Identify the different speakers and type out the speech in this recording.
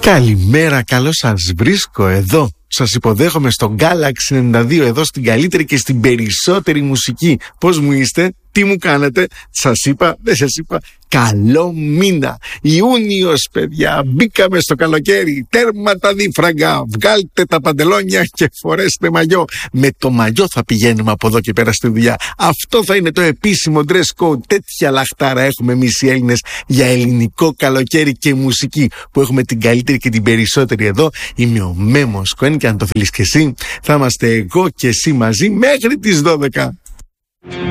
Speaker 1: Καλημέρα, καλώς σας βρίσκω εδώ. Σας υποδέχομαι στο Galaxy 92, εδώ στην καλύτερη και στην περισσότερη μουσική. Πώς μου είστε, τι μου κάνετε, σας είπα, δεν σας είπα? Καλό μήνα, Ιούνιος παιδιά, μπήκαμε στο καλοκαίρι, τέρμα τα δίφραγκα, βγάλτε τα παντελόνια και φορέστε μαγιό. Με το μαγιό θα πηγαίνουμε από εδώ και πέρα στη δουλειά. Αυτό θα είναι το επίσημο dress code. Τέτοια λαχτάρα έχουμε εμείς οι Έλληνες για ελληνικό καλοκαίρι και μουσική, που έχουμε την καλύτερη και την περισσότερη εδώ. Είμαι ο Μέμος Κοέν και αν το θέλεις και εσύ, θα είμαστε εγώ και εσύ μαζί μέχρι τις 12.